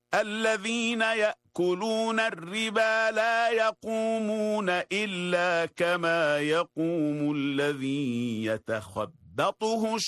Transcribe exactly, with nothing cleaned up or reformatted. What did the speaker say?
الذين يأكلون الربا لا يقومون إلا كما يقوم الذي يتخبطه